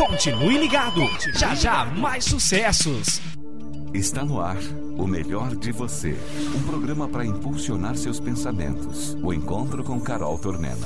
Continue ligado. Já já mais sucessos. Está no ar O Melhor de Você, um programa para impulsionar seus pensamentos. O encontro com Carol Tormena.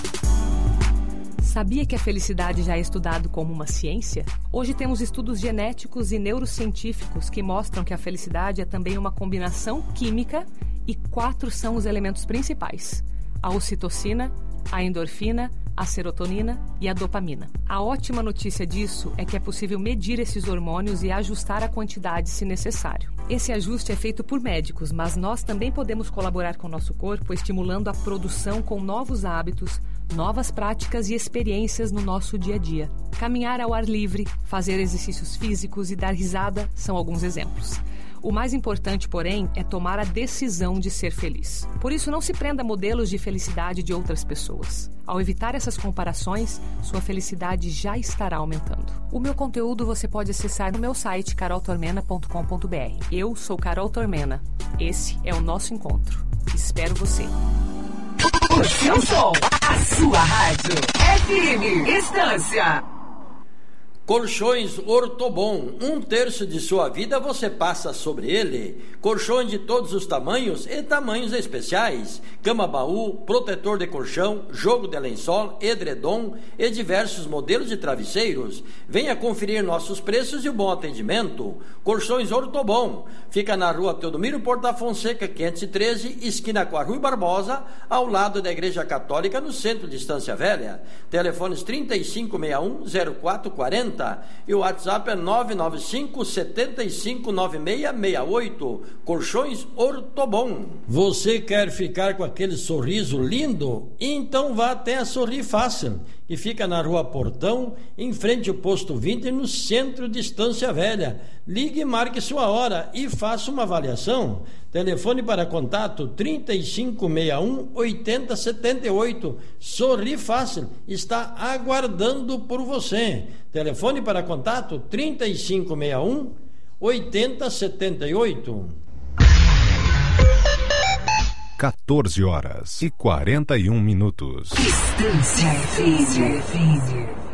Sabia que a felicidade já é estudado como uma ciência? Hoje temos estudos genéticos e neurocientíficos que mostram que a felicidade é também uma combinação química e 4 são os elementos principais: a ocitocina, a endorfina, a serotonina e a dopamina. A ótima notícia disso é que é possível medir esses hormônios e ajustar a quantidade se necessário. Esse ajuste é feito por médicos, mas nós também podemos colaborar com o nosso corpo, estimulando a produção com novos hábitos, novas práticas e experiências no nosso dia a dia. Caminhar ao ar livre, fazer exercícios físicos e dar risada são alguns exemplos. O mais importante, porém, é tomar a decisão de ser feliz. Por isso, não se prenda a modelos de felicidade de outras pessoas. Ao evitar essas comparações, sua felicidade já estará aumentando. O meu conteúdo você pode acessar no meu site caroltormena.com.br. Eu sou Carol Tormena. Esse é o nosso encontro. Espero você. O seu som, a sua rádio. FM Estância. Colchões Ortobon, 1/3 de sua vida você passa sobre ele. Colchões de todos os tamanhos e tamanhos especiais. Cama-baú, protetor de colchão, jogo de lençol, edredom e diversos modelos de travesseiros. Venha conferir nossos preços e o bom atendimento. Colchões Ortobon, fica na rua Teodomiro Porta Fonseca, 513, esquina com a Rui Barbosa, ao lado da Igreja Católica, no centro de Estância Velha. Telefones 3561-0440. E o WhatsApp é 995-759668. Colchões Ortobon. Você quer ficar com aquele sorriso lindo? Então vá até a Sorri Fácil, que fica na Rua Portão, em frente ao Posto 20, no centro de Estância Velha. Ligue e marque sua hora e faça uma avaliação. Telefone para contato 3561-8078. Sorri Fácil está aguardando por você. Telefone para contato 3561-8078. 14 horas e 41 minutos. Estância FM.